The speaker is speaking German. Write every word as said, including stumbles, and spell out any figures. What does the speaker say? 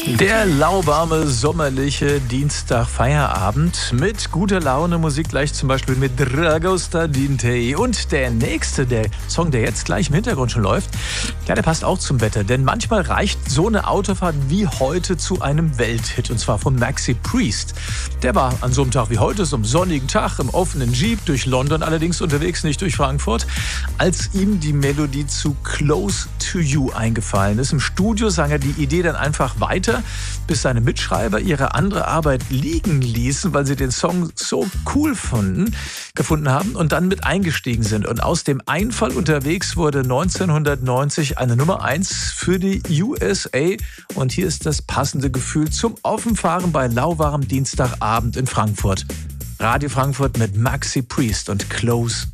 Der lauwarme, sommerliche Dienstag-Feierabend mit guter Laune Musik, gleich zum Beispiel mit Dragosta Dintei. Und der nächste, der Song, der jetzt gleich im Hintergrund schon läuft, ja, der passt auch zum Wetter. Denn manchmal reicht so eine Autofahrt wie heute zu einem Welthit. Und zwar von Maxi Priest. Der war an so einem Tag wie heute, so einem sonnigen Tag, im offenen Jeep durch London allerdings unterwegs, nicht durch Frankfurt, als ihm die Melodie zu Close to You eingefallen ist. Im Studio sang er die Idee dann einfach weiter, bis seine Mitschreiber ihre andere Arbeit liegen ließen, weil sie den Song so cool fanden, gefunden haben und dann mit eingestiegen sind. Und aus dem Einfall unterwegs wurde neunzehnhundertneunzig eine Nummer eins für die U S A. Und hier ist das passende Gefühl zum Offenfahren bei lauwarmem Dienstagabend in Frankfurt. Radio Frankfurt mit Maxi Priest und Close